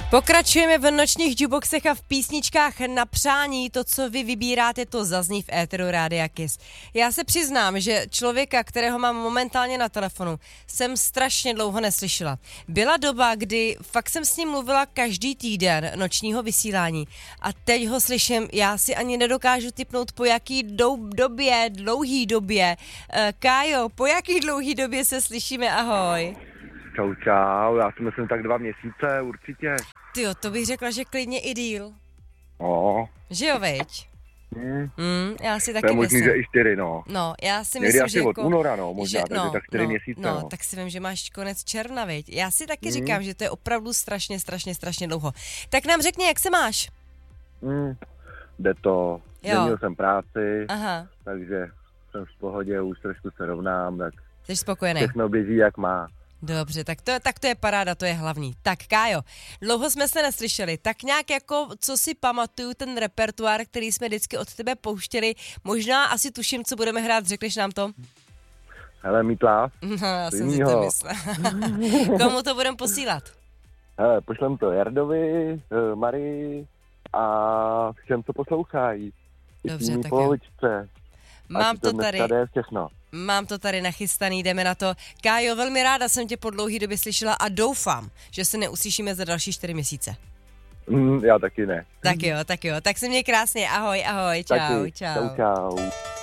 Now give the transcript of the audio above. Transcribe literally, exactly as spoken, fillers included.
Pokračujeme v nočních jukeboxech a v písničkách na přání. To, co vy vybíráte, to zazní v éteru Rádia Kiss. Já se přiznám, že člověka, kterého mám momentálně na telefonu, jsem strašně dlouho neslyšela. Byla doba, kdy fakt jsem s ním mluvila každý týden nočního vysílání a teď ho slyším, já si ani nedokážu tipnout, po jaký dou- době, dlouhý době. E, Kájo, po jaký dlouhý době se slyšíme? Ahoj. Čau, čau, já si myslím tak dva měsíce, určitě. Tyjo, to bych řekla, že klidně i díl. No. Že jo, veď? Hmm. Mm, já si taky to je možný, myslím. že i čtyři, no. No, já si Někdy myslím, asi že od jako, února, no, možná, že, takže no, tak čtyři no, měsíce, no. no. Tak si vím, že máš konec června, veď? Já si taky Mm. říkám, že to je opravdu strašně, strašně, strašně dlouho. Tak nám řekni, jak se máš? Hmm. Jde to, změnil jsem práci, Aha. takže jsem v pohodě, už trošku se rovnám, tak Jsi spokojený? všechno běží jak má. Dobře, tak to, tak to je paráda, to je hlavní. Tak Kájo, dlouho jsme se neslyšeli, tak nějak jako, co si pamatuju, ten repertoár, který jsme vždycky od tebe pouštěli, možná asi tuším, co budeme hrát, řekneš nám to? Hele, Meat Love. No, já jsem si Jinýho. to myslela. Komu to budeme posílat? Hele, pošlem to Jardovi, eh, Marii a všem, co poslouchají. Dobře, tak jo. Pohodičce. Mám to tady. Tady je všechno. Mám to tady nachystaný, jdeme na to. Kájo, velmi ráda jsem tě po dlouhý době slyšela a doufám, že se neuslyšíme za další čtyři měsíce. Mm, já taky ne. Tak jo, tak jo, tak se měj krásně, ahoj, ahoj, čau, Taky. čau. Čau, čau.